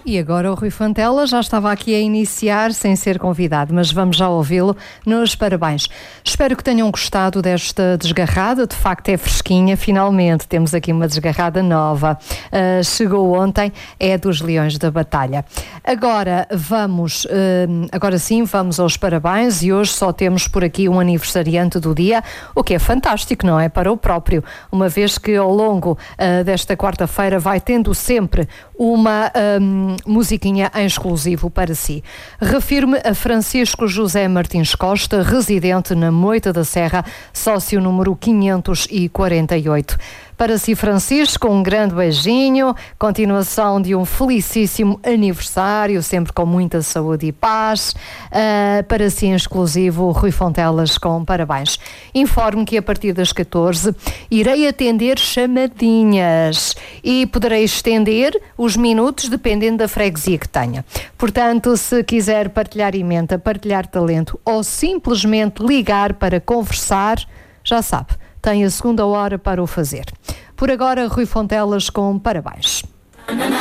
E agora o Rui Fontela já estava aqui a iniciar sem ser convidado, mas vamos já ouvi-lo nos parabéns. Espero que tenham gostado desta desgarrada, de facto é fresquinha, finalmente temos aqui uma desgarrada nova. Chegou ontem, é dos Leões da Batalha. Agora sim, vamos aos parabéns e hoje só temos por aqui um aniversariante do dia, o que é fantástico, não é? Para o próprio, uma vez que ao longo desta quarta-feira vai tendo sempre uma musiquinha em exclusivo para si. Refiro-me a Francisco José Martins Costa, residente na Moita da Serra, sócio número 548. Para si, Francisco, um grande beijinho, continuação de um felicíssimo aniversário, sempre com muita saúde e paz. Para si, em exclusivo, Rui Fontelas com parabéns. Informo que a partir das 14 irei atender chamadinhas e poderei estender os minutos dependendo da freguesia que tenha. Portanto, se quiser partilhar emenda, partilhar talento ou simplesmente ligar para conversar, já sabe, tem a segunda hora para o fazer. Por agora, Rui Fontelas com parabéns.